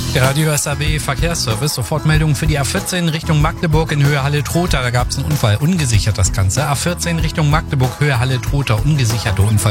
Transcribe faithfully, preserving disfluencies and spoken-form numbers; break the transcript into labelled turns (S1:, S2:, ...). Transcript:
S1: Der Radio S A B Verkehrsservice, Sofortmeldung für die A vierzehn Richtung Magdeburg in Höhe Halle-Trotha. Da gab es einen Unfall, ungesichert das Ganze. A vierzehn Richtung Magdeburg, Höhe Halle-Trotha, ungesicherte Unfall.